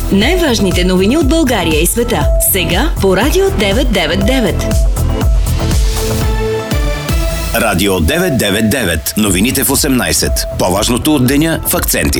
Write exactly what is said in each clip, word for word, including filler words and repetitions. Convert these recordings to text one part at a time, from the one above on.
Най-важните новини от България и света. Сега по Радио деветsto девет и девет. Радио деветsto девет и девет. Новините в осемнайсет. По-важното от деня в акценти.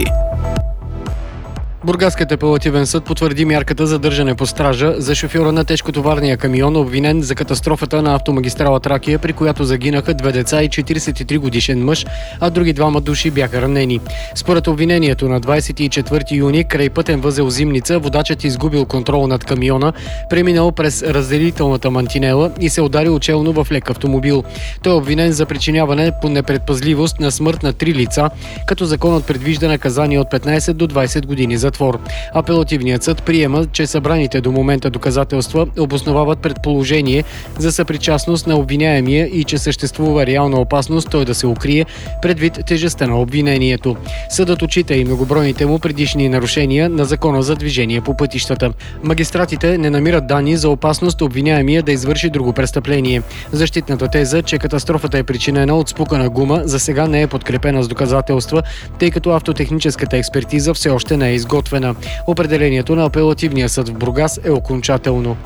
Бургаският апелативен съд потвърди мярката за държане по стража за шофьора на тежкотоварния камион, обвинен за катастрофата на автомагистрала Тракия, при която загинаха две деца и четирийсет и три годишен мъж, а други двама души бяха ранени. Според обвинението, на двайсет и четвърти юни край пътен възел Зимница водачът изгубил контрол над камиона, преминал през разделителната мантинела и се ударил челно в лек автомобил. Той е обвинен за причиняване по непредпазливост на смърт на три лица, като законът предвижда наказание от петнайсет до двайсет години затвор. Апелативният съд приема, че събраните до момента доказателства обосновават предположение за съпричастност на обвиняемия и че съществува реална опасност той да се укрие предвид тежестта на обвинението. Съдът отчита и многобройните му предишни нарушения на закона за движение по пътищата. Магистратите не намират данни за опасност обвиняемия да извърши друго престъпление. Защитната теза, че катастрофата е причинена от спукана гума, за сега не е подкрепена с доказателства, тъй като автотехническата експертиза все още не е изготвена. Определението на апелативния съд в Бургас е окончателно.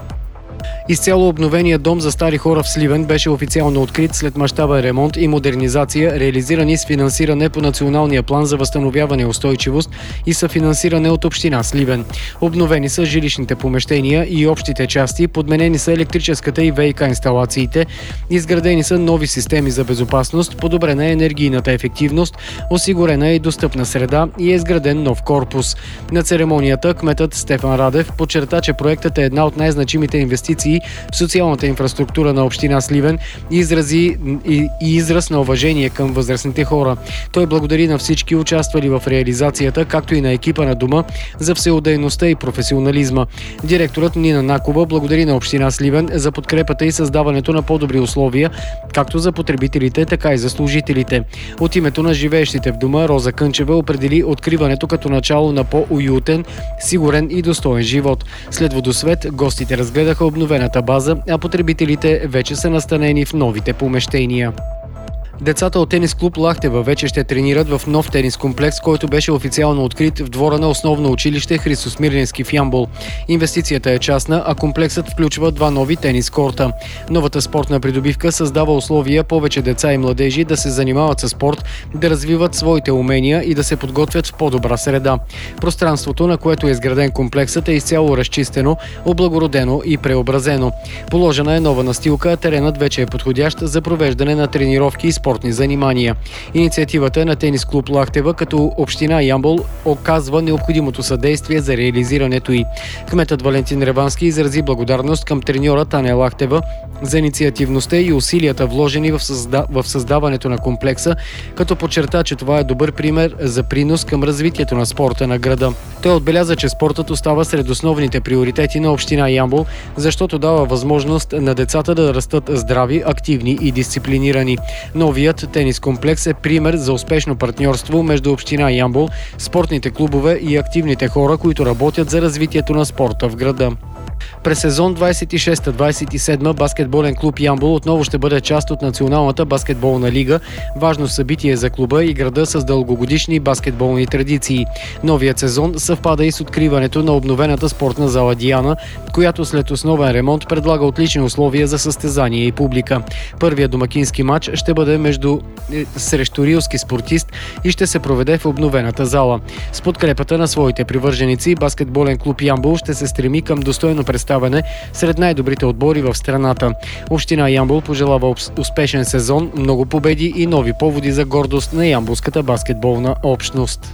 Изцяло обновения дом за стари хора в Сливен беше официално открит след мащабен ремонт и модернизация, реализирани с финансиране по Националния план за възстановяване и устойчивост и съфинансиране от община Сливен. Обновени са жилищните помещения и общите части, подменени са електрическата и ВиК инсталациите, изградени са нови системи за безопасност, подобрена е енергийната ефективност, осигурена е и достъпна среда и е изграден нов корпус. На церемонията кметът Стефан Радев подчерта, че проектът е една от най-значимите инвестиции в социалната инфраструктура на община Сливен и изрази и, и израз на уважение към възрастните хора. Той благодари на всички участвали в реализацията, както и на екипа на дома за всеотдайността и професионализма. Директорът Нина Накова благодари на община Сливен за подкрепата и създаването на по-добри условия, както за потребителите, така и за служителите. От името на живеещите в дома Роза Кънчева определи откриването като начало на по-уютен, сигурен и достоен живот. След водосвет гостите разгледаха обновената база, а потребителите вече са настанени в новите помещения. Децата от тенис клуб Лахтева вече ще тренират в нов тенис комплекс, който беше официално открит в двора на основно училище Христо Смирненски в Ямбол. Инвестицията е частна, а комплексът включва два нови тенис корта. Новата спортна придобивка създава условия повече деца и младежи да се занимават със спорт, да развиват своите умения и да се подготвят в по-добра среда. Пространството, на което е изграден комплексът, е изцяло разчистено, облагородено и преобразено. Положена е нова настилка, а теренът вече е подходящ за провеждане на тренировки и спорт. спортни занимания. Инициативата на тенис клуб Лахтева като община Ямбол оказва необходимото съдействие за реализирането й. Кметът Валентин Ревански изрази благодарност към треньора Таня Лахтева за инициативността и усилията вложени в, създа... в създаването на комплекса, като подчерта, че това е добър пример за принос към развитието на спорта на града. Той отбеляза, че спортът остава сред основните приоритети на община Ямбол, защото дава възможност на децата да растат здрави, активни и дисциплинирани. Новият тенис комплекс е пример за успешно партньорство между община Ямбол, спортните клубове и активните хора, които работят за развитието на спорта в града. През сезон двайсет и шеста двайсет и седма баскетболен клуб Ямбол отново ще бъде част от Националната баскетболна лига, важно събитие за клуба и града с дългогодишни баскетболни традиции. Новият сезон съвпада и с откриването на обновената спортна зала Диана, която след основен ремонт предлага отлични условия за състезание и публика. Първият домакински матч ще бъде между е, срещу рилски спортист и ще се проведе в обновената зала. С подкрепата на своите привърженици, баскетболен клуб Ямбол ще се стреми към достойно представяне сред най-добрите отбори в страната. Община Ямбол пожелава успешен сезон, много победи и нови поводи за гордост на ямболската баскетболна общност.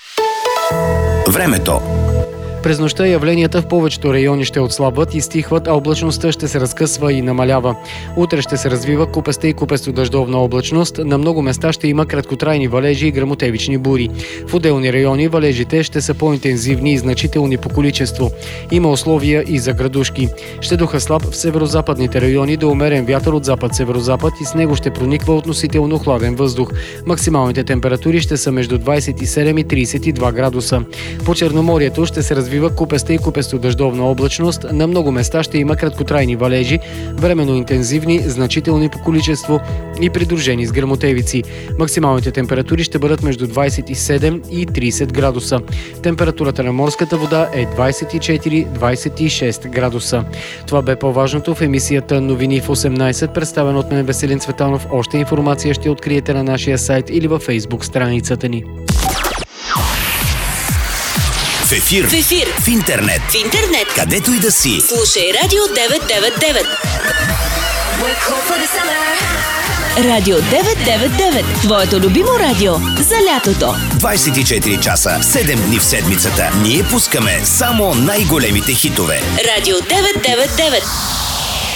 Времето. През нощта явленията в повечето райони ще отслабват и стихват, а облачността ще се разкъсва и намалява. Утре ще се развива купеста и купесто-дъждовна облачност. На много места ще има краткотрайни валежи и гръмотевични бури. В отделни райони валежите ще са по-интензивни и значителни по количество. Има условия и за градушки. Ще духа слаб в северозападните райони до умерен вятър от запад-северозапад и с него ще прониква относително хладен въздух. Максималните температури ще са между двайсет и седем и трийсет и два градуса. По Черноморието ще се развива развива купеста и купесто-дъждовна облачност. На много места ще има краткотрайни валежи, временно интензивни, значителни по количество и придружени с гръмотевици. Максималните температури ще бъдат между двадесет и седем и тридесет градуса. Температурата на морската вода е двадесет и четири до двадесет и шест градуса. Това бе по-важното в емисията Новини в осемнадесет, представена от мен Веселин Цветанов. Още информация ще откриете на нашия сайт или във Фейсбук страницата ни. В ефир, В ефир, в интернет, в интернет, където и да си. слушай Радио деветстотин деветдесет и девет. Радио деветстотин деветдесет и девет. Твоето любимо радио за лятото. двадесет и четири часа, седем дни в седмицата. Ние пускаме само най-големите хитове. Радио деветстотин деветдесет и девет.